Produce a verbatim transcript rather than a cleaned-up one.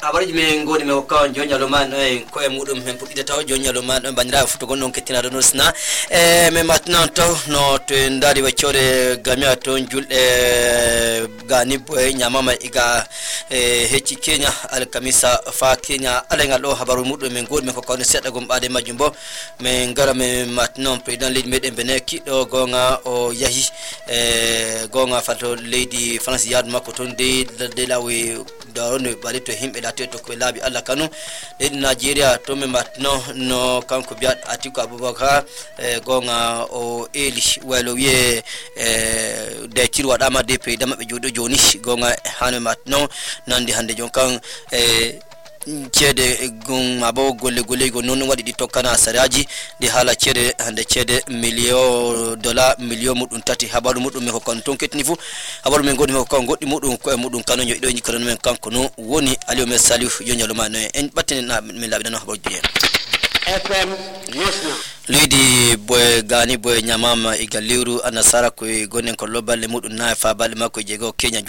habarji men ngoni me hokka jonjalo man e ko e mudum men pudide taw jonjalo man e bandira futo gonnon kettina do nosna e me maintenant taw no to ndari waccode gamia ton julde gani boy nyamama iga e hecci Kenya al kamisa fa Kenya alenga do habaru mudum men ngoni me ko kono sedda gombade majumbo me ngara me maintenant président lady meden bene kido gonga o yahi e gonga fato lady France yad mako ton de de lawe darono balito himbe la teto ko labi alla kanu lady Nigeria to me maintenant no kanko biat Atiku Abubakar e gonga o eli welo wie e de tirwa dama de pe dama be jodo joni gonga hanu maintenant nandi hande jonkan e cede gon abo golle golle go non wadi di tokkana saraji di hala cede hande cede million dollar million mudun tati habaru mudum me ko kon ton ketni fu habaru men godi me ko goddi mudum ko e mudum kanu nyo do nyikoro men kanko no woni aliyo me salih yonyalo man en batten na min labi dano habaru biye F M Yusna Lady boy gani boy nyamama igaliru anasara ko gonen ko lobal mudum na fa bal mako jego Kenya